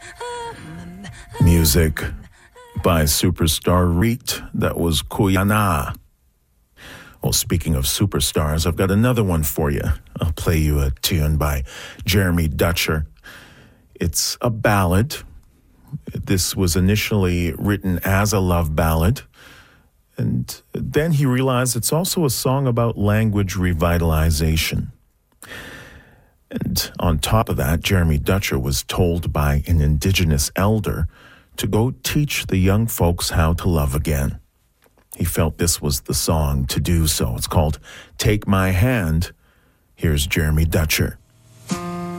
Music by Superstar Reet. That was Kuyana. Well, speaking of superstars, I've got another one for you. I'll play you a tune by Jeremy Dutcher. It's a ballad. This was initially written as a love ballad, and then he realized it's also a song about language revitalization. And on top of that, Jeremy Dutcher was told by an Indigenous elder to go teach the young folks how to love again. He felt this was the song to do so. It's called Take My Hand. Here's Jeremy Dutcher.